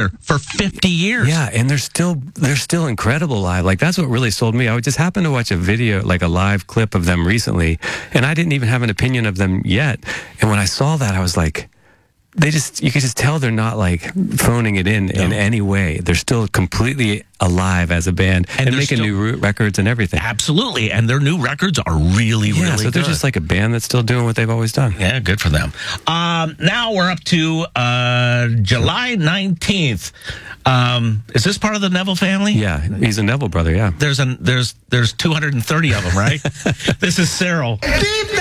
together for 50 years. Yeah, and they're still incredible live. Like, that's what really sold me. I just happened to watch a video, like a live clip of them recently, and I didn't even have an opinion of them yet. And when I saw that, I was like, you could just tell they're not like phoning it in any way. They're still completely alive as a band and making new records and everything. Absolutely. And their new records are really, really so good. they're just like a band that's still doing what they've always done. Yeah, good for them. Now we're up to July 19th. Is this part of the Neville family? Yeah, he's a Neville brother, yeah. There's 230 of them, right? This is Cyril. Deep